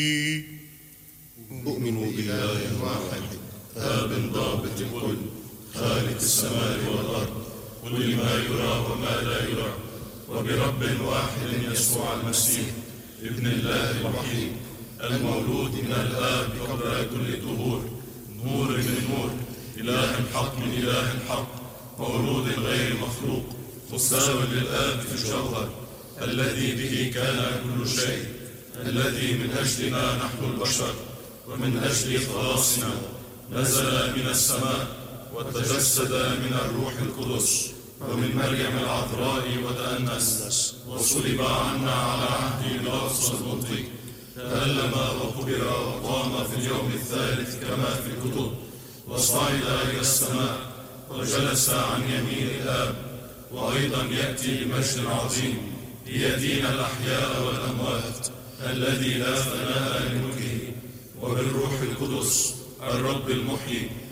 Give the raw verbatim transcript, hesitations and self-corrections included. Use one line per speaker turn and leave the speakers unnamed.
أؤمن بإله واحد آب ضابط الكل خالق السماء والأرض كل ما يرى وما لا يرى، وبرب واحد يسوع المسيح ابن الله الوحيد المولود من الآب قبل كل دهور، نور من نور، إله حق من إله حق، مولود غير مخلوق، مساو للآب في الجوهر، الذي به كان كل شيء، الذي من أجلنا نحن البشر ومن أجل خلاصنا نزل من السماء وتجسد من الروح القدس ومن مريم العذراء وتأنس وصلب عنا على عهد بيلاطس المنطق، تألم وقبر وقام في اليوم الثالث كما في الكتب، وصعد إلى السماء وجلس عن يمين الآب، وأيضا يأتي بمجد عظيم ليدين الأحياء والأموات الذي لا فناء لملكه، وبالروح القدس الرب المحيي